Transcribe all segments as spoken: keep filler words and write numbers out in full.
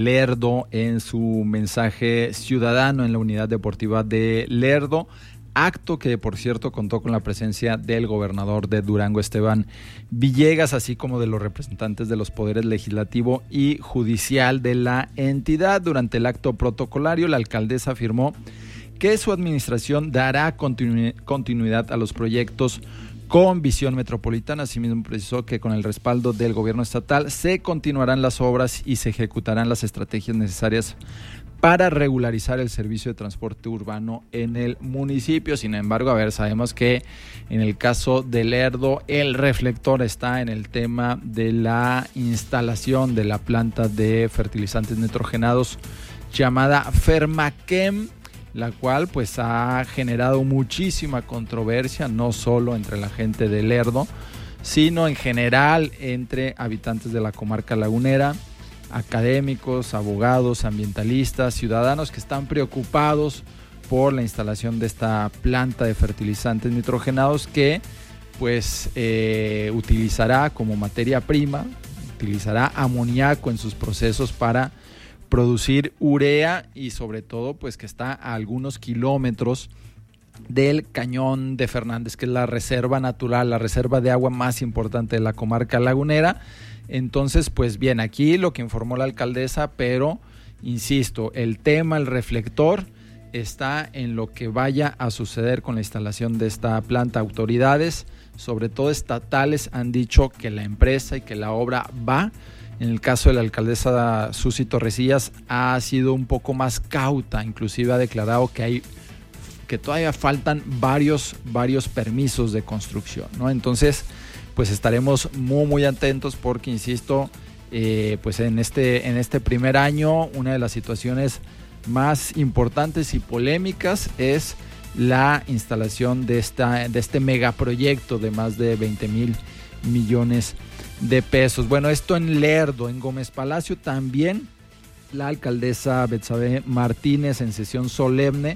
Lerdo en su mensaje ciudadano en la unidad deportiva de Lerdo, acto que por cierto contó con la presencia del gobernador de Durango, Esteban Villegas, así como de los representantes de los poderes legislativo y judicial de la entidad. Durante el acto protocolario, la alcaldesa afirmó que su administración dará continu- continuidad a los proyectos con visión metropolitana. Asimismo precisó que con el respaldo del gobierno estatal se continuarán las obras y se ejecutarán las estrategias necesarias para regularizar el servicio de transporte urbano en el municipio. Sin embargo, a ver, sabemos que en el caso de Lerdo el reflector está en el tema de la instalación de la planta de fertilizantes nitrogenados llamada Fermachem, la cual pues ha generado muchísima controversia, no solo entre la gente de Lerdo, sino en general entre habitantes de la comarca lagunera, académicos, abogados, ambientalistas, ciudadanos que están preocupados por la instalación de esta planta de fertilizantes nitrogenados que pues eh, utilizará como materia prima, utilizará amoníaco en sus procesos para producir urea y sobre todo pues que está a algunos kilómetros del Cañón de Fernández, que es la reserva natural, la reserva de agua más importante de la comarca lagunera. Entonces pues bien, aquí lo que informó la alcaldesa, pero insisto, el tema, el reflector está en lo que vaya a suceder con la instalación de esta planta. Autoridades, sobre todo estatales, han dicho que la empresa y que la obra va. En el caso de la alcaldesa Susi Torrecillas ha sido un poco más cauta, inclusive ha declarado que hay que todavía faltan varios, varios permisos de construcción, ¿no? Entonces, pues estaremos muy, muy atentos porque, insisto, eh, pues en este, en este primer año, una de las situaciones más importantes y polémicas es la instalación de, esta, de este megaproyecto de más de veinte mil millones de pesos. Bueno, esto en Lerdo. En Gómez Palacio también la alcaldesa Betsabe Martínez, en sesión solemne,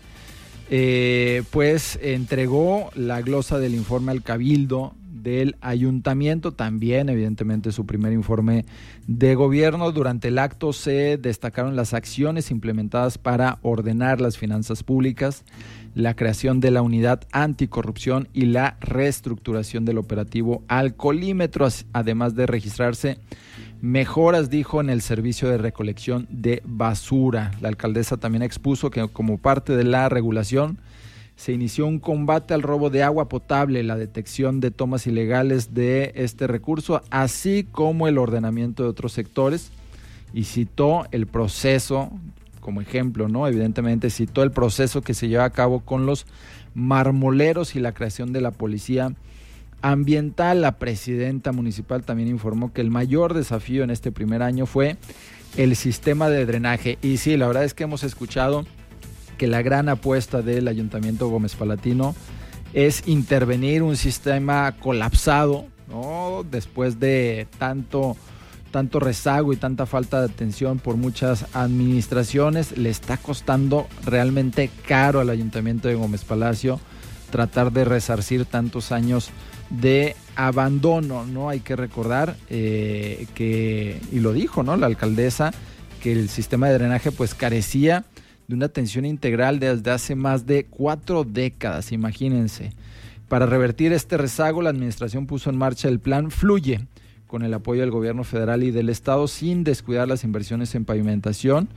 eh, pues entregó la glosa del informe al Cabildo del ayuntamiento, también evidentemente su primer informe de gobierno. Durante el acto se destacaron las acciones implementadas para ordenar las finanzas públicas, la creación de la unidad anticorrupción y la reestructuración del operativo alcoholímetro, además de registrarse mejoras, dijo, en el servicio de recolección de basura. La alcaldesa también expuso que como parte de la regulación se inició un combate al robo de agua potable, la detección de tomas ilegales de este recurso, así como el ordenamiento de otros sectores, y citó el proceso como ejemplo, ¿no? Evidentemente citó el proceso que se lleva a cabo con los marmoleros y la creación de la policía ambiental. La presidenta municipal también informó que el mayor desafío en este primer año fue el sistema de drenaje. Y sí, la verdad es que hemos escuchado que la gran apuesta del Ayuntamiento Gómez Palatino es intervenir un sistema colapsado, ¿no? Después de tanto, tanto rezago y tanta falta de atención por muchas administraciones, le está costando realmente caro al Ayuntamiento de Gómez Palacio tratar de resarcir tantos años de abandono, ¿no? Hay que recordar eh, que, y lo dijo, ¿no?, la alcaldesa, que el sistema de drenaje pues carecía de una atención integral desde hace más de cuatro décadas, imagínense. Para revertir este rezago, la administración puso en marcha el plan Fluye, con el apoyo del gobierno federal y del estado, sin descuidar las inversiones en pavimentación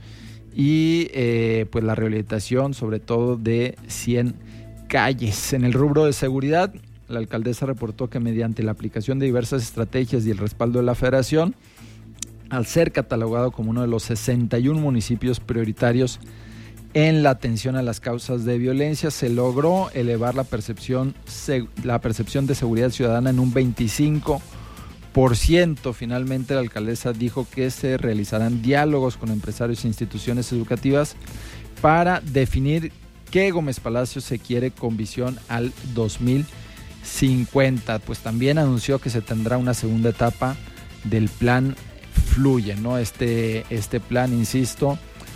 y eh, pues la rehabilitación, sobre todo de cien calles. En el rubro de seguridad, la alcaldesa reportó que mediante la aplicación de diversas estrategias y el respaldo de la federación, al ser catalogado como uno de los sesenta y uno municipios prioritarios en la atención a las causas de violencia, se logró elevar la percepción, la percepción de seguridad ciudadana en un veinticinco por ciento. Finalmente, la alcaldesa dijo que se realizarán diálogos con empresarios e instituciones educativas para definir qué Gómez Palacio se quiere con visión al dos mil cincuenta. Pues también anunció que se tendrá una segunda etapa del plan Fluye, ¿no? Este, este plan, insisto,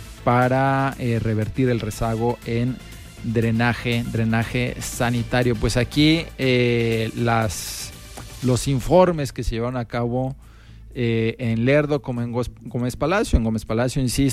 para eh, revertir el rezago en drenaje, drenaje sanitario. Pues aquí eh, las, los informes que se llevaron a cabo eh, en Lerdo como en Gómez Palacio. En Gómez Palacio, insisto,